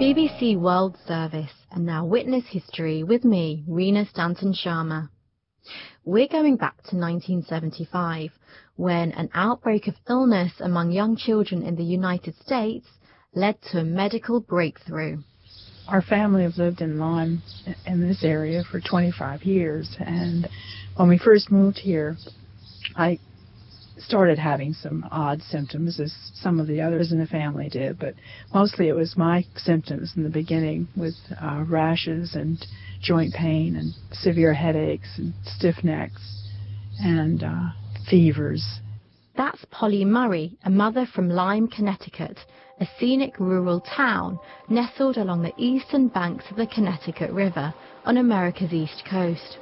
BBC World Service, and now Witness History with me, Rena Stanton Sharma. We're going back to 1975, when an outbreak of illness among young children in the United States led to a medical breakthrough. Our family have lived in Lyme, in this area, for 25 years, and when we first moved here, I started having some odd symptoms, as some of the others in the family did, but mostly it was my symptoms in the beginning, with rashes and joint pain and severe headaches and stiff necks and fevers. That's Polly Murray, a mother from Lyme, Connecticut, a scenic rural town nestled along the eastern banks of the Connecticut River on America's east coast.